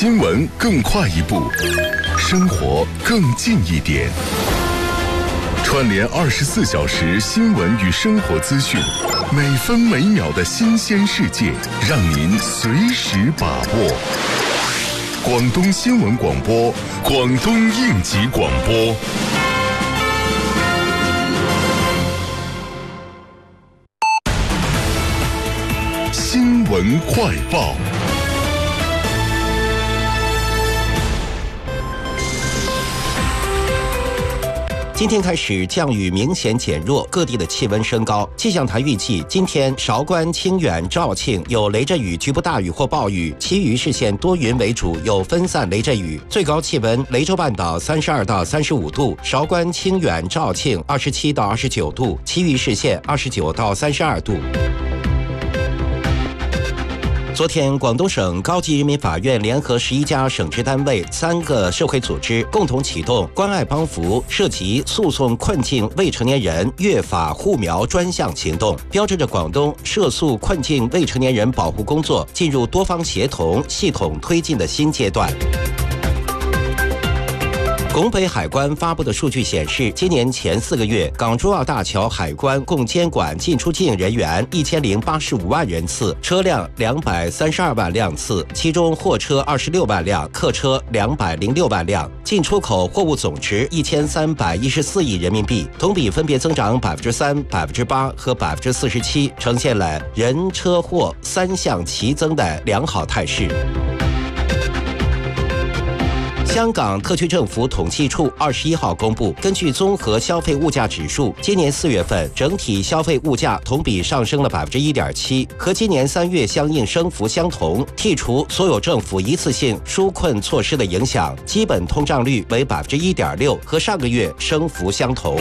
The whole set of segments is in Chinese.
新闻更快一步，生活更近一点。串联24小时新闻与生活资讯，每分每秒的新鲜世界，让您随时把握。广东新闻广播，广东应急广播。新闻快报。 今天开始降雨明显减弱，各地的气温升高。气象台预计，今天韶关、清远、肇庆有雷阵雨、局部大雨或暴雨，其余市县多云为主，有分散雷阵雨。最高气温：雷州半岛32到35度，韶关、清远、肇庆27到29度，其余市县29到32度。昨天，广东省高级人民法院联合11家省直单位、3个社会组织共同启动关爱帮扶涉及诉讼困境未成年人越法互瞄专项行动，标志着广东涉诉困境未成年人保护工作进入多方协同、系统推进的新阶段。拱北海关发布的数据显示，今年前4个月，港珠澳大桥海关共监管进出境人员1085万人次，车辆232万辆次，其中货车26万辆，客车206万辆，进出口货物总值1314亿人民币，同比分别增长3%、8%和47%，呈现了人车货3项齐增的良好态势。香港特区政府统计处21号公布，根据综合消费物价指数，今年4月份整体消费物价同比上升了1.7%，和今年3月相应升幅相同。剔除所有政府一次性纾困措施的影响，基本通胀率为1.6%，和上个月升幅相同。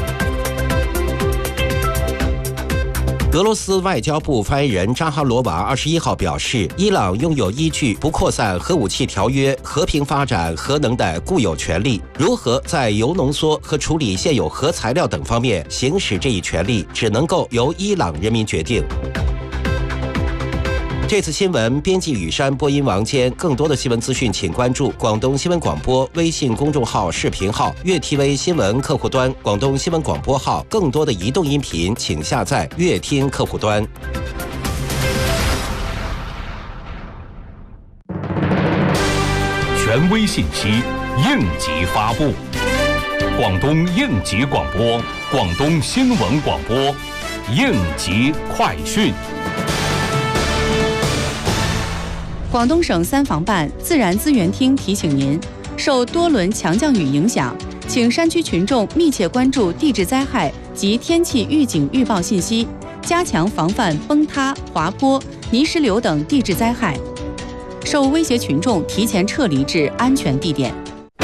俄罗斯外交部发言人扎哈罗娃21号表示，伊朗拥有依据不扩散核武器条约和平发展核能的固有权利，如何在铀浓缩和处理现有核材料等方面行使这一权利，只能够由伊朗人民决定。这次新闻编辑雨山，播音王坚。更多的新闻资讯，请关注广东新闻广播微信公众号、视频号、粤 TV 新闻客户端、广东新闻广播号。更多的移动音频，请下载粤听客户端。 权威信息，应急发布。广东应急广播，广东新闻广播，应急快讯。 广东省三防办自然资源厅提醒您，受多轮强降雨影响，请山区群众密切关注地质灾害及天气预警预报信息，加强防范崩塌、滑坡、泥石流等地质灾害。受威胁群众提前撤离至安全地点。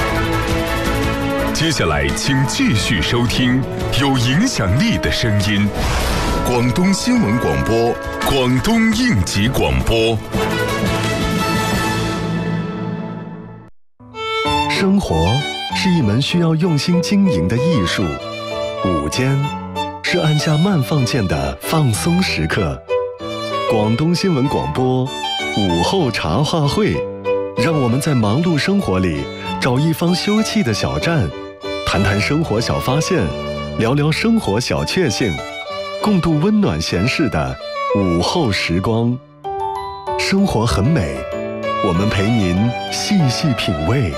接下来，请继续收听有影响力的声音——广东新闻广播，广东应急广播。 生活是一门需要用心经营的艺术，午间是按下慢放键的放松时刻。广东新闻广播午后茶话会，让我们在忙碌生活里找一方休憩的小站，谈谈生活小发现，聊聊生活小确幸，共度温暖闲适的午后时光。生活很美，我们陪您细细品味。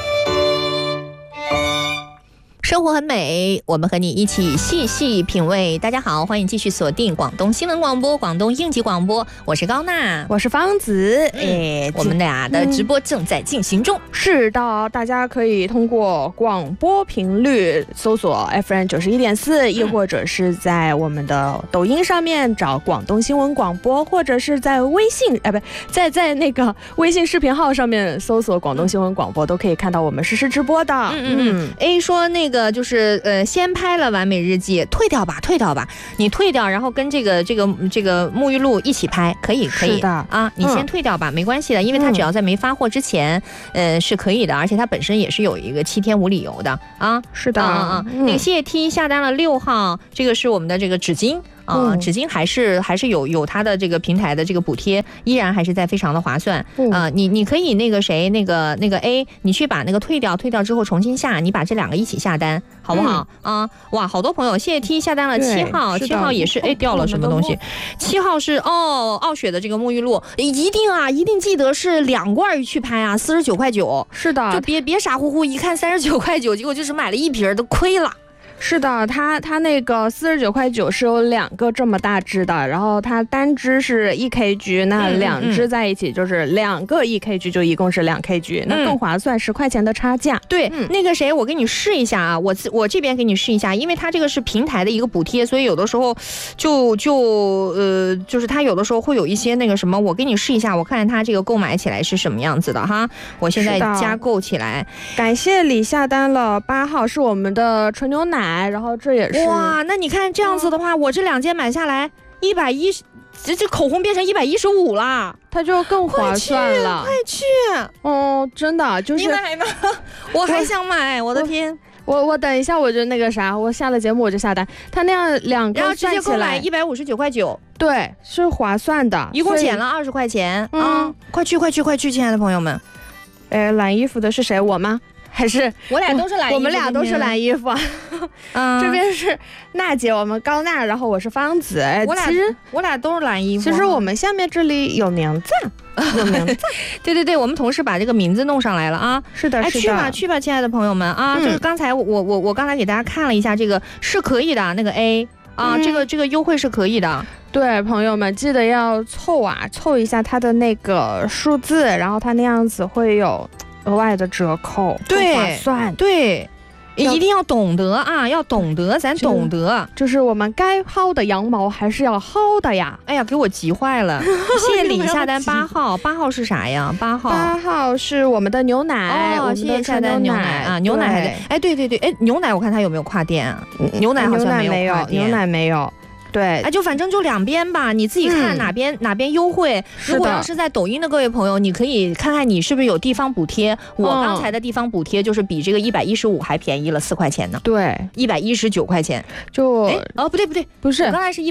生活很美，我们和你一起细细品味。大家好，欢迎继续锁定广东新闻广播、广东应急广播，我是高娜， 我是方子。 我们俩的直播正在进行中。 是的，大家可以通过广播频率搜索 FM 91.4，亦或者是在我们的抖音上面找广东新闻广播，或者是在微信在那个微信视频号上面搜索广东新闻广播，都可以看到我们实时直播的。 说那个就是先拍了完美日记，退掉吧，你退掉，然后跟这个沐浴露一起拍，可以是的啊，你先退掉吧，没关系的，因为它只要在没发货之前，是可以的，而且它本身也是有一个7天无理由的啊。 是的那个谢 T 下单了6号，这个是我们的这个纸巾。 啊，纸巾还是有它的这个平台的这个补贴，依然还是在非常的划算啊。你可以那个谁那个 A， 你去把那个退掉之后重新下，你把这2个一起下单，好不好啊？哇，好多朋友，谢谢 T 下单了7号，7号也是掉了什么东西？7号是傲雪的这个沐浴露，一定记得是2罐去拍啊，49.9块。 是的， 就别傻乎乎一看39.9块，结果就是买了1瓶都亏了。 是的，它那个49.9块是有2个这么大支的，然后它单支是1kg，那2支在一起就是2个1kg，就一共是2kg，那更划算，10块钱的差价。 对，那个谁，我给你试一下啊，我这边给你试一下，因为它这个是平台的一个补贴，所以有的时候就是它有的时候会有一些那个什么，我给你试一下，我看看它这个购买起来是什么样子的哈。我现在加购起来，感谢李下单了8号是我们的纯牛奶。然后这也是哇，那你看这样子的话，我这2件买下来110，这口红变成115了， 它就更划算了。 快去！ 真的就是你买吗？我还想买，我的天！ 我等一下我就那个啥，我下了节目我就下单。它那样2个然后直接购买159.9块， 对，是划算的， 一共减了20块钱啊！快去，亲爱的朋友们！ 蓝衣服的是谁？我吗？还是我俩都是蓝衣服， 我们俩都是蓝衣服啊。这边是娜姐，我们高娜，然后我是芳子。 我俩都是蓝衣服。 其实我们下面这里有名字，有名字。 对，我们同事把这个名字弄上来了啊。 是的， 去吧，亲爱的朋友们啊！就是刚才我刚才给大家看了一下，这个是可以的，那个 A 啊，这个优惠是可以的。 对，朋友们记得要凑一下它的那个数字，然后它那样子会有额外的折扣， 对， 划算， 对，一定要懂得啊，要懂得，咱懂得， 就是我们该薅的羊毛还是要薅的呀。 哎呀，给我急坏了！谢谢李下单8号，8号是啥呀？8 号是我们的牛奶， 谢谢下单牛奶啊，牛奶还得，哎，对，哎，牛奶我看它有没有跨店啊？牛奶好像没有跨店， 牛奶没有。对， 就反正就2边吧，你自己看哪边优惠。如果要是在抖音的各位朋友，你可以看看你是不是有地方补贴。我刚才的地方补贴就是比这个115还便宜了4块钱呢。 对 ，119块钱。不是，我刚才是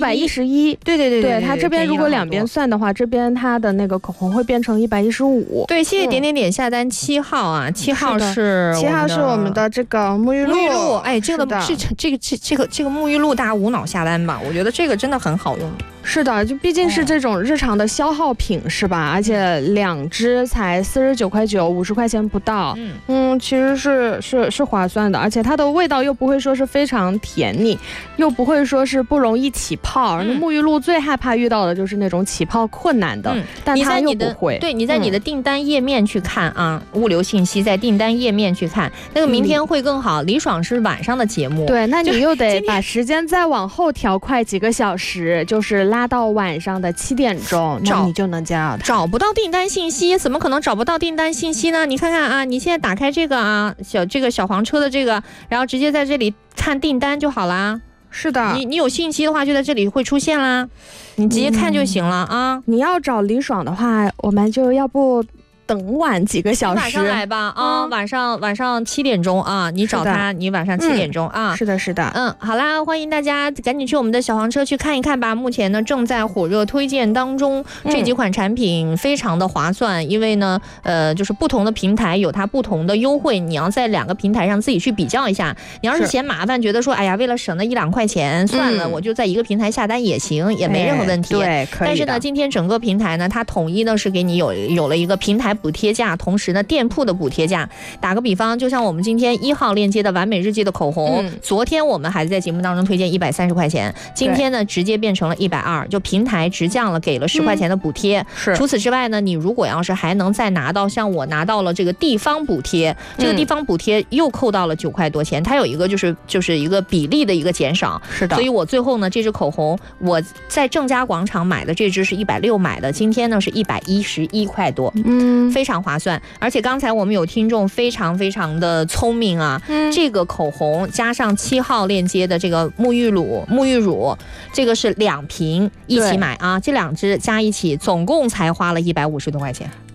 111。对， 它这边如果2边算的话，这边它的那个口红会变成115。 对，谢谢点下单7号啊，7号是我们的这个沐浴露。 哎，这个沐浴露大家无脑下单。我觉得这个真的很好用。 是的，就毕竟是这种日常的消耗品，是吧？而且2支才49.9块，50块钱不到。其实是划算的，而且它的味道又不会说是非常甜腻，又不会说是不容易起泡。那沐浴露最害怕遇到的就是那种起泡困难的，但它又不会。 对，你在你的订单页面去看啊，物流信息在订单页面去看，那个明天会更好。李爽是晚上的节目， 对，那你又得把时间再往后调快几个小时，就是拉到晚上的7点钟，那你就能见到它。 找不到订单信息，怎么可能找不到订单信息呢？你看看啊，你现在打开这个啊，小黄车的这个，然后直接在这里看订单就好啦。 是的， 你有信息的话，就在这里会出现啦，你直接看就行了啊。 你要找李爽的话，我们就要不等晚几个小时， 晚上来吧啊，晚上7点钟啊，你找他，你晚上7点钟啊。 是的， 好啦，欢迎大家赶紧去我们的小黄车去看一看吧。目前呢正在火热推荐当中，这几款产品非常的划算，因为呢就是不同的平台有它不同的优惠，你要在2个平台上自己去比较一下。你要是嫌麻烦，觉得说哎呀为了省那1-2块钱，算了，我就在一个平台下单也行，也没任何问题。 对，可以。 但是呢，今天整个平台呢，它统一呢是给你有了一个平台补贴价，同时呢店铺的补贴价。打个比方，就像我们今天1号链接的完美日记的口红，昨天我们还在节目当中推荐130块钱，今天呢直接变成了120，就平台直降了，给了10块钱的补贴。除此之外呢，你如果要是还能再拿到像我拿到了这个地方补贴，这个地方补贴又扣到了9块多钱，它有一个就是一个比例的一个减少。 是的， 所以我最后呢这支口红我在正佳广场买的这支是160买的，今天呢是111块多，非常划算。而且刚才我们有听众非常的聪明啊，这个口红加上7号链接的这个沐浴乳，这个是2瓶一起买啊，这2支加一起总共才花了150多块钱。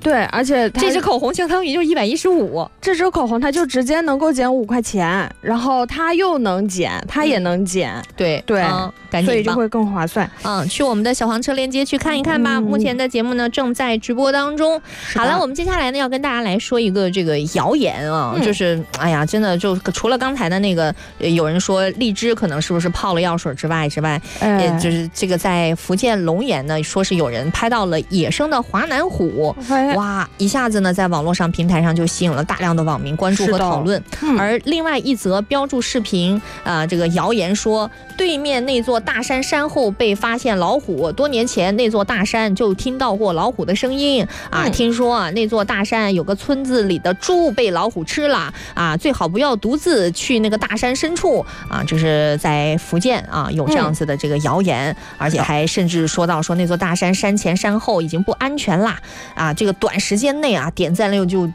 对，而且这支口红相当于就115， 这支口红它就直接能够减5块钱，然后它又能减，它也能减， 对，赶紧所以就会更划算。 去我们的小黄车链接去看一看吧。目前的节目呢正在直播当中。好了，我们接下来呢要跟大家来说一个这个谣言啊，就是哎呀，真的就除了刚才的那个有人说荔枝可能是不是泡了药水之外，也就是这个在福建龙岩呢，说是有人拍到了野生的华南虎，哇，一下子呢在网络上平台上就吸引了大量的网民关注和讨论。而另外一则标注视频这个谣言说，对面那座大山山后被发现老虎，多年前那座大山就听到过老虎的声音听说那座大山有个村子里的猪被老虎吃了最好不要独自去那个大山深处这是在福建有这样子的这个谣言，而且还甚至说到说那座大山山前山后已经不安全啦这个短时间内点赞量就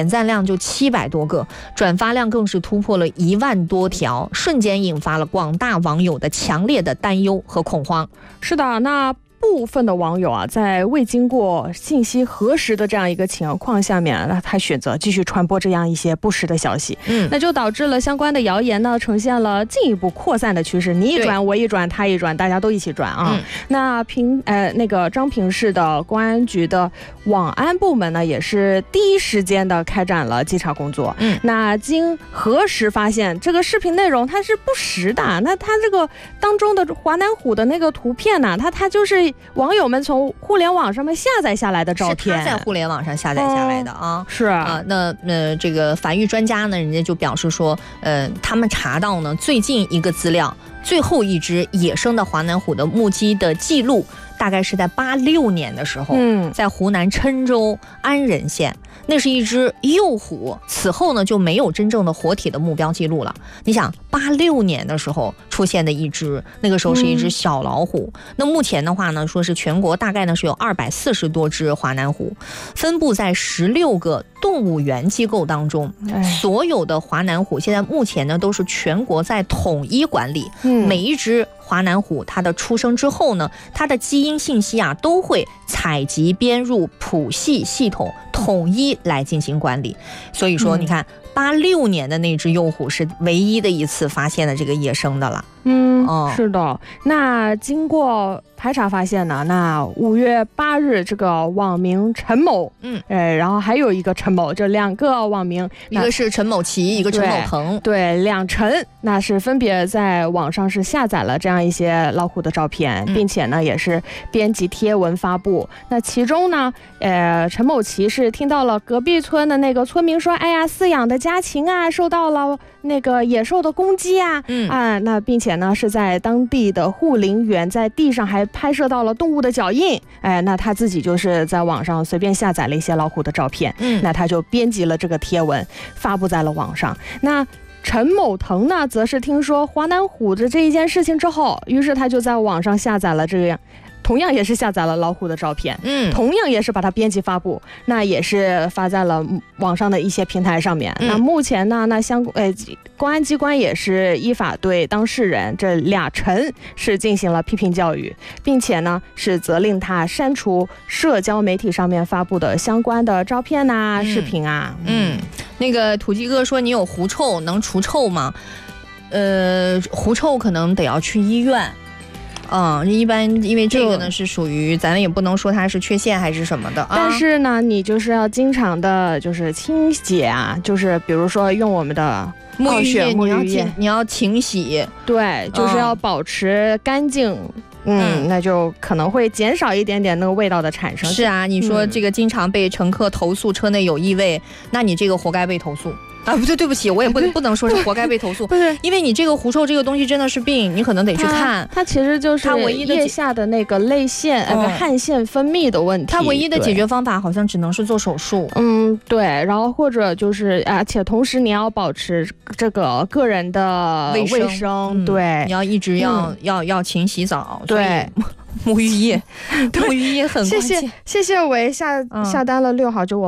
700多个，转发量更是突破了1万多条，瞬间引发了广大网友的强烈的担忧和恐慌。 是的，那部分的网友在未经过信息核实的这样一个情况下面，那他选择继续传播这样一些不实的消息，那就导致了相关的谣言呢呈现了进一步扩散的趋势，你一转我一转他一转，大家都一起转那那个彰平市的公安局的网安部门呢，也是第一时间的开展了稽查工作。那经核实发现，这个视频内容它是不实的，那它这个当中的华南虎的那个图片呢，它就是网友们从互联网上面下载下来的照片， 是他在互联网上下载下来的是那这个法医专家呢，人家就表示说，他们查到呢最近一个资料，最后一只野生的华南虎的目击的记录，大概是在86年的时候，在湖南郴州安仁县。那是一只幼虎，此后呢就没有真正的活体的目标记录了。你想86年的时候出现的一只，那个时候是一只小老虎。那目前的话呢，说是全国大概呢是有240多只华南虎，分布在16个动物园机构当中。所有的华南虎现在目前呢都是全国在统一管理，每一只华南虎它的出生之后呢，它的基因信息都会采集编入谱系系统，统一来进行管理。所以说你看86年的那只幼虎是唯一的一次发现的这个野生的了。 是的。那经过排查发现呢，那5月8日这个网名陈某，然后还有一个陈某，这2个网名， 一个是陈某奇，一个陈某鹏， 对，两陈，那是分别在网上是下载了这样一些老虎的照片，并且呢也是编辑贴文发布。那其中呢，陈某奇是听到了隔壁村的那个村民说，哎呀，饲养的家禽受到了那个野兽的攻击那并且呢是在当地的护林员在地上还拍摄到了动物的脚印，那他自己就是在网上随便下载了一些老虎的照片，那他就编辑了这个贴文发布在了网上。那陈某腾呢则是听说华南虎的这一件事情之后，于是他就在网上下载了这样同样也是下载了老虎的照片，同样也是把它编辑发布，那也是发在了网上的一些平台上面。那目前呢，那公安机关也是依法对当事人这2陈是进行了批评教育，并且呢是责令他删除社交媒体上面发布的相关的照片视频那个土鸡哥说你有狐臭，能除臭吗？狐臭可能得要去医院。一般因为这个呢是属于咱们也不能说它是缺陷还是什么的但是呢你就是要经常的就是清洁就是比如说用我们的沐浴液，你要勤洗， 对，就是要保持干净。那就可能会减少一点点那个味道的产生。 是啊，你说这个经常被乘客投诉车内有异味，那你这个活该被投诉。不对，对不起，我也不能说是活该被投诉， 不是， 因为你这个狐臭这个东西真的是病，你可能得去看。 它其实就是它唯一的腋下的那个泪腺汗腺分泌的问题。 它唯一的解决方法好像只能是做手术。 对，然后或者就是而且同时你要保持这个个人的卫生，对， 你要一直要勤洗澡， 对。 沐浴液很关键。 谢谢我下单了6号，就我们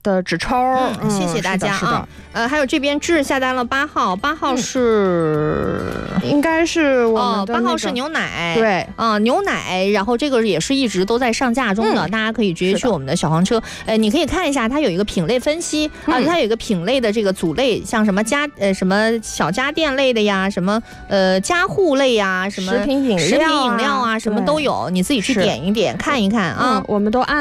的纸抽。 谢谢大家啊。还有这边志下单了8号，8号是应该是我们的 8号是牛奶， 对牛奶，然后这个也是一直都在上架中的，大家可以直接去我们的小黄车，你可以看一下，它有一个品类分析啊，它有一个品类的这个组类，像什么什么小家电类的呀，什么家护类呀，什么食品饮料啊， 什么都有，你自己去点一点看一看啊。 我们都按